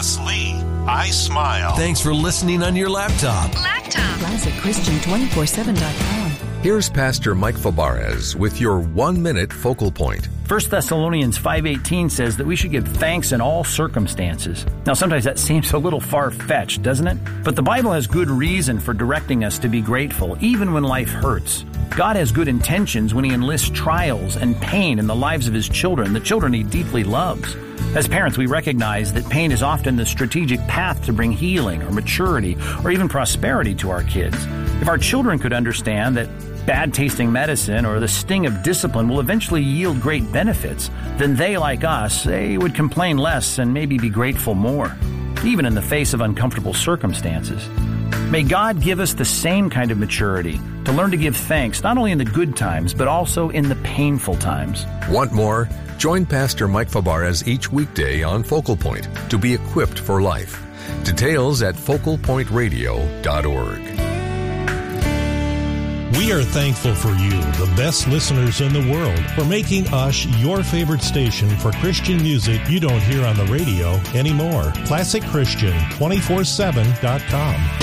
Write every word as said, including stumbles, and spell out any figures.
Plus Lee, I Smile. Thanks for listening on your laptop. Laptop. Classic Christian two four seven dot com. Here's Pastor Mike Fabarez with your one-minute focal point. First Thessalonians five eighteen says that we should give thanks in all circumstances. Now, sometimes that seems a little far-fetched, doesn't it? But the Bible has good reason for directing us to be grateful, even when life hurts. God has good intentions when He enlists trials and pain in the lives of His children, the children He deeply loves. As parents, we recognize that pain is often the strategic path to bring healing or maturity or even prosperity to our kids. If our children could understand that bad-tasting medicine or the sting of discipline will eventually yield great benefits, then they, like us, they would complain less and maybe be grateful more, even in the face of uncomfortable circumstances. May God give us the same kind of maturity to learn to give thanks not only in the good times, but also in the painful times. Want more? Join Pastor Mike Fabarez each weekday on Focal Point to be equipped for life. Details at focal point radio dot org. We are thankful for you, the best listeners in the world, for making us your favorite station for Christian music you don't hear on the radio anymore. Classic Christian two four seven dot com.